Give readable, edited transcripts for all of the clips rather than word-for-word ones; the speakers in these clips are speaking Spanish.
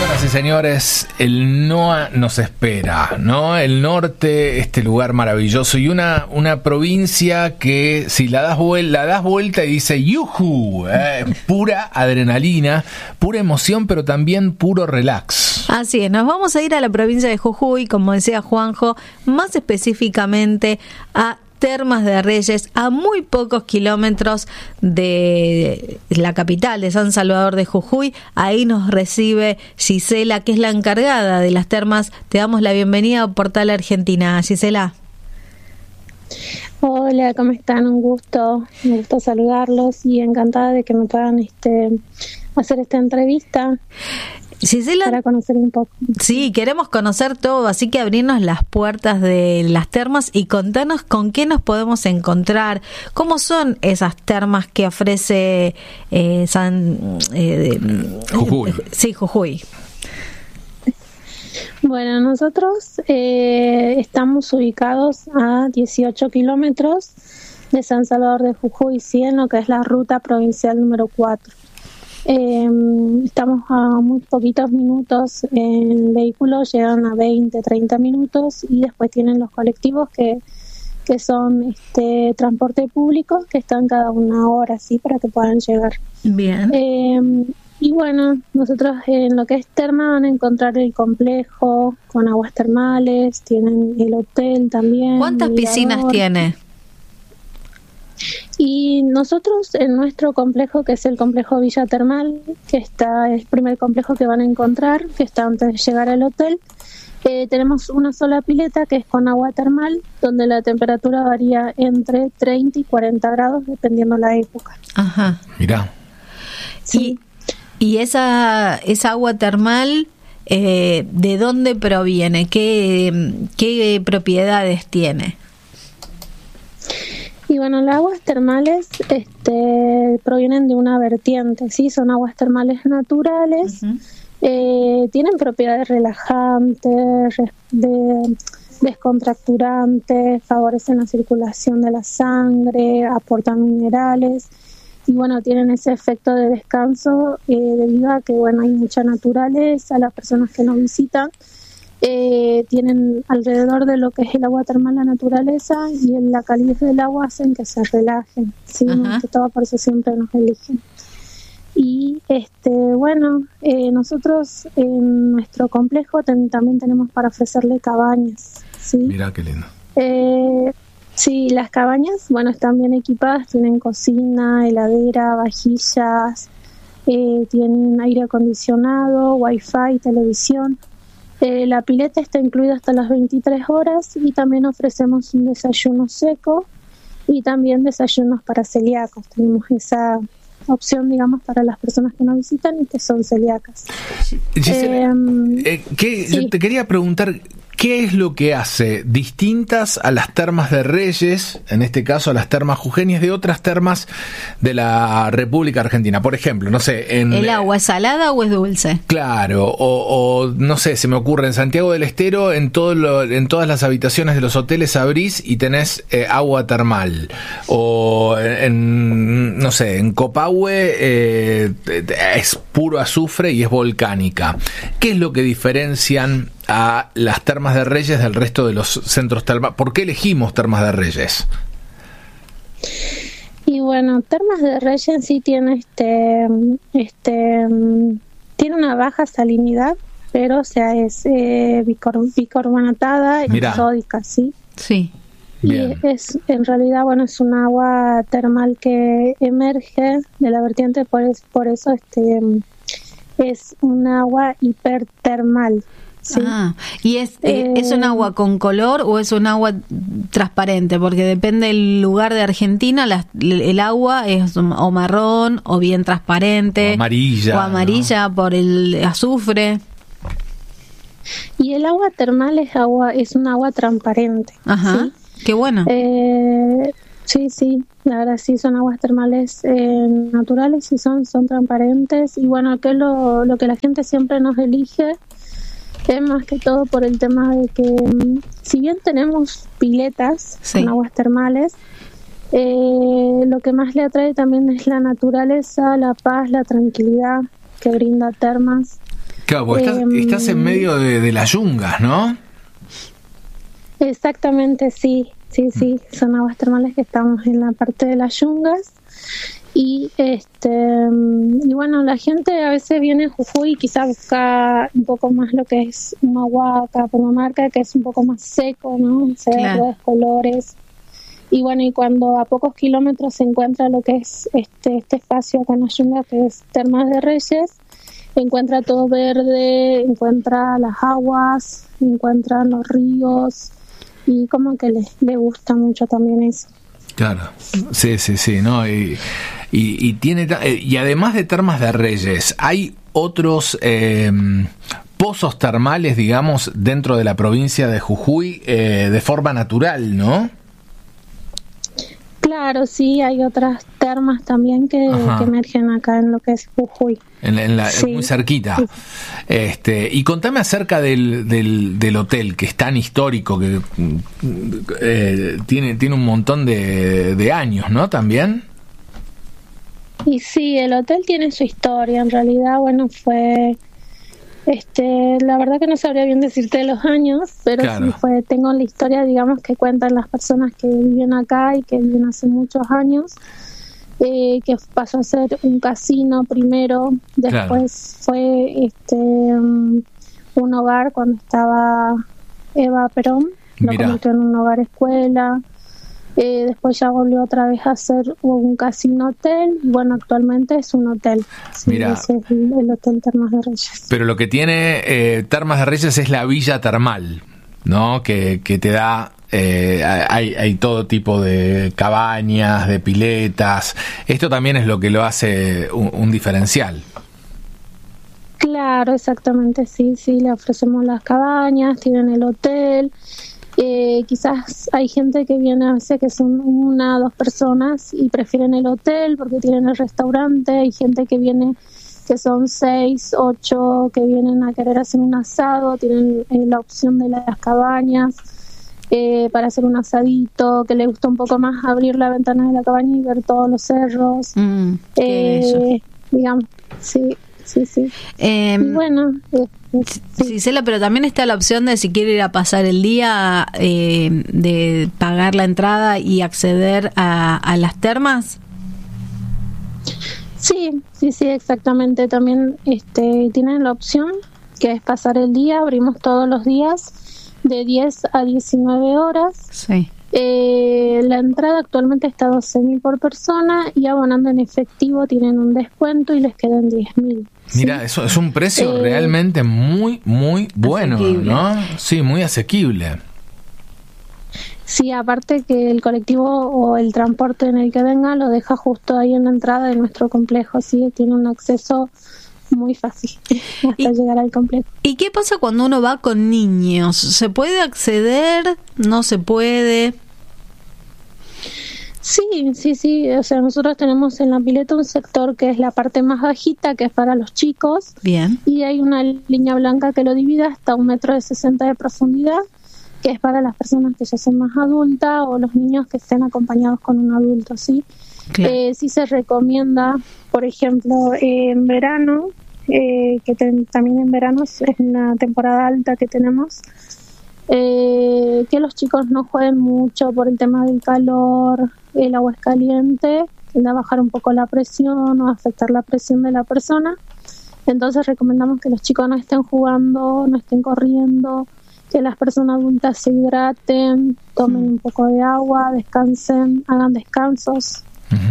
Señoras y señores, el NOA nos espera, ¿no? El norte, este lugar maravilloso y una provincia que si la das vuelta y dice ¡yujú! Pura adrenalina, pura emoción, pero también puro relax. Así es, nos vamos a ir a la provincia de Jujuy, como decía Juanjo, más específicamente a Termas de Reyes, a muy pocos kilómetros de la capital de San Salvador de Jujuy. Ahí nos recibe Gisela, que es la encargada de las termas. Te damos la bienvenida a Portal Argentina, Gisela. Hola, ¿cómo están? Un gusto saludarlos y encantada de que me puedan hacer esta entrevista. Gisela, para conocer un poco. Sí, queremos conocer todo, así que abrirnos las puertas de las termas y contanos con qué nos podemos encontrar, cómo son esas termas que ofrece Jujuy. Sí, Jujuy. Bueno, nosotros estamos ubicados a 18 kilómetros de San Salvador de Jujuy, lo que es la ruta provincial número 4. Estamos a muy poquitos minutos en vehículo, llegan a 20, 30 minutos y después tienen los colectivos que son transporte público, que están cada una hora así para que puedan llegar. Bien. Y bueno, nosotros en lo que es terma van a encontrar el complejo con aguas termales, tienen el hotel también. ¿Cuántas piscinas tiene? Y nosotros en nuestro complejo, que es el complejo Villa Termal, que es el primer complejo que van a encontrar, que está antes de llegar al hotel, tenemos una sola pileta que es con agua termal, donde la temperatura varía entre 30 y 40 grados, dependiendo la época. Ajá. Mirá. Sí. Y esa agua termal, ¿de dónde proviene? ¿Qué propiedades tiene? Y bueno, las aguas termales provienen de una vertiente, ¿sí? Son aguas termales naturales, tienen propiedades relajantes, descontracturantes, favorecen la circulación de la sangre, aportan minerales y bueno, tienen ese efecto de descanso debido a que bueno, hay mucha naturaleza, las personas que nos visitan tienen alrededor de lo que es el agua termal la naturaleza y la calidez del agua hacen que se relajen, ¿sí? Más que todo por eso siempre nos eligen. Y bueno, nosotros en nuestro complejo también tenemos para ofrecerle cabañas, ¿sí? Mirá qué lindo. Sí, las cabañas, bueno, están bien equipadas, tienen cocina, heladera, vajillas, tienen aire acondicionado, wifi, televisión. La pileta está incluida hasta las 23 horas y también ofrecemos un desayuno seco y también desayunos para celíacos. Tenemos esa opción, digamos, para las personas que nos visitan y que son celíacas. Gisela, sí. Yo te quería preguntar, ¿qué es lo que hace distintas a las termas de Reyes, en este caso a las termas jujeñas, de otras termas de la República Argentina? Por ejemplo, no sé... ¿El agua es salada o es dulce? Claro, o no sé, se me ocurre, en Santiago del Estero, en todas las habitaciones de los hoteles abrís y tenés agua termal. O no sé, en Copahue es puro azufre y es volcánica. ¿Qué es lo que diferencian a las Termas de Reyes del resto de los centros termales? ¿Por qué elegimos Termas de Reyes? Y bueno, Termas de Reyes sí tiene tiene una baja salinidad, pero o sea es bicarbonatada y sódica, ¿sí? Sí. Bien. Y en realidad, bueno, es un agua termal que emerge de la vertiente, por eso es un agua hipertermal. Sí. ¿Y es un agua con color o es un agua transparente? Porque depende del lugar de Argentina, el agua es o marrón o bien transparente. O amarilla, ¿no? Por el azufre. Y el agua termal es un agua transparente. Ajá. ¿Sí? Qué bueno. Sí, la verdad sí son aguas termales naturales y son transparentes y bueno, que lo que la gente siempre nos elige es más que todo por el tema de que si bien tenemos piletas con aguas termales, lo que más le atrae también es la naturaleza, la paz, la tranquilidad que brinda Termas. Claro, porque estás en medio de las yungas, ¿no? Exactamente, sí, son aguas termales que estamos en la parte de las yungas. Y bueno, la gente a veces viene a Jujuy y quizá busca un poco más lo que es Humahuaca, Purmamarca, que es un poco más seco, ¿no? Cerros, colores. Y bueno, y cuando a pocos kilómetros se encuentra lo que es este espacio acá en la yunga, que es Termas de Reyes, encuentra todo verde, encuentra las aguas, encuentra los ríos, y como que le gusta mucho también eso. Claro, sí, ¿no? Y tiene y además de Termas de Reyes, hay otros pozos termales, digamos, dentro de la provincia de Jujuy, de forma natural, ¿no? Claro, sí, hay otras termas también que emergen acá en lo que es Jujuy. Muy cerquita. Sí. Y contame acerca del hotel, que es tan histórico, que tiene un montón de años, ¿no? También. Y sí, el hotel tiene su historia. En realidad, bueno, fue... la verdad que no sabría bien decirte los años, pero claro, sí tengo la historia, digamos, que cuentan las personas que viven acá y que viven hace muchos años, que pasó a ser un casino primero, después fue un hogar cuando estaba Eva Perón, lo convirtió en un hogar escuela. Después ya volvió otra vez a ser un casino hotel, y bueno, actualmente es un hotel. Sí, Mira, ese es el Hotel Termas de Reyes. Pero lo que tiene Termas de Reyes es la villa termal, ¿no? Que te da, hay todo tipo de cabañas, de piletas. Esto también es lo que lo hace un diferencial. Claro, exactamente, sí, le ofrecemos las cabañas, tienen el hotel. Quizás hay gente que viene a veces que son 1 o 2 personas y prefieren el hotel porque tienen el restaurante. Hay gente que viene que son 6, 8 que vienen a querer hacer un asado, tienen la opción de las cabañas para hacer un asadito, que le gusta un poco más abrir la ventana de la cabaña y ver todos los cerros, digamos, sí. Y bueno, sí, Cela, pero también está la opción de, si quiere ir a pasar el día, de pagar la entrada y acceder a las termas. Sí, exactamente. También tienen la opción, que es pasar el día. Abrimos todos los días de 10 a 19 horas. Sí. La entrada actualmente está 12.000 por persona, y abonando en efectivo tienen un descuento y les quedan 10.000. Mira, ¿sí? Eso es un precio realmente muy, muy bueno, asequible, ¿no? Sí, muy asequible. Sí, aparte que el colectivo o el transporte en el que venga lo deja justo ahí en la entrada de nuestro complejo, sí, tiene un acceso muy fácil hasta llegar al complejo. ¿Y qué pasa cuando uno va con niños? ¿Se puede acceder? ¿No se puede? Sí, o sea, nosotros tenemos en la pileta un sector que es la parte más bajita, que es para los chicos. Bien. Y hay una línea blanca que lo divide hasta 1,60 m de profundidad, que es para las personas que ya son más adultas o los niños que estén acompañados con un adulto, ¿sí? Claro. Sí se recomienda, por ejemplo, en verano, también en verano es una temporada alta que tenemos, que los chicos no jueguen mucho por el tema del calor. El agua es caliente, tiende a bajar un poco la presión o afectar la presión de la persona. Entonces recomendamos que los chicos no estén jugando, no estén corriendo, que las personas adultas se hidraten, tomen un poco de agua, descansen, hagan descansos.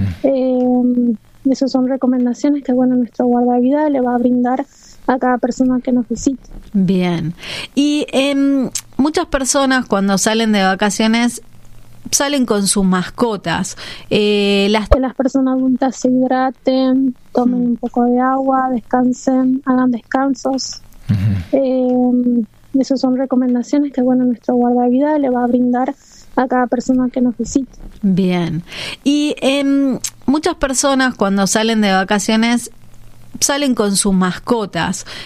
Esas son recomendaciones que, bueno, nuestro guardavidas le va a brindar a cada persona que nos visite. Bien. Y muchas personas, cuando salen de vacaciones, salen con sus mascotas. Que las personas adultas se hidraten, tomen un poco de agua, descansen, hagan descansos. Esas son recomendaciones que, bueno, nuestro guardavidas le va a brindar a cada persona que nos visite. Bien. Y muchas personas, cuando salen de vacaciones, salen con sus mascotas.